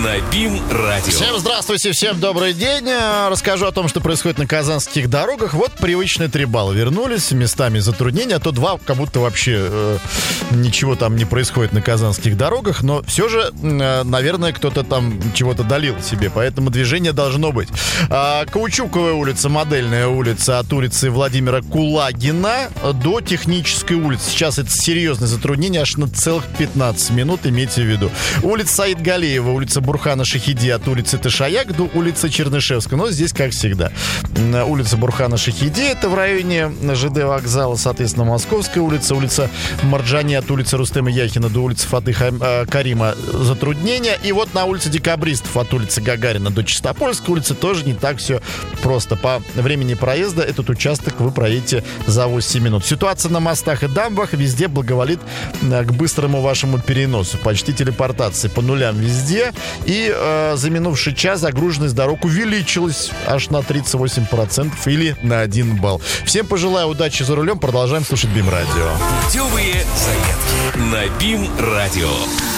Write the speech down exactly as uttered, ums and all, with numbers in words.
на БИМ-радио. Всем здравствуйте, всем добрый день. Расскажу о том, что происходит на казанских дорогах. Вот привычные три балла вернулись, местами затруднения, а то два, как будто вообще э, ничего там не происходит на казанских дорогах. Но все же, э, наверное, кто-то там чего-то долил себе, поэтому движение должно быть. А, Каучуковая улица, Модельная улица, от улицы Владимира Кулагина до Технической улицы. Сейчас это серьезное затруднение, аж на целых пятнадцать минут, имейте в виду. Улица Саидгалиева, улица Бурхана Шахиди от улицы Тышаяк до улицы Чернышевской. Но здесь, как всегда, улица Бурхана Шахиди, это в районе ЖД вокзала, соответственно, Московская улица, улица Марджани от улицы Рустема Яхина до улицы Фатыха э, Карима затруднения. И вот на улице Декабристов от улицы Гагарина до Чистопольской улицы тоже не так все просто. По времени проезда этот участок вы проедете за восемь минут. Ситуация на мостах и дамбах везде благоволит к быстрому вашему переносу. Почти телепортации по нулям везде. И э, за минувший час загруженность дорог увеличилась аж на тридцать восемь процентов или на один балл. Всем пожелаю удачи за рулем. Продолжаем слушать БИМ-радио. Путевые заметки на БИМ-радио.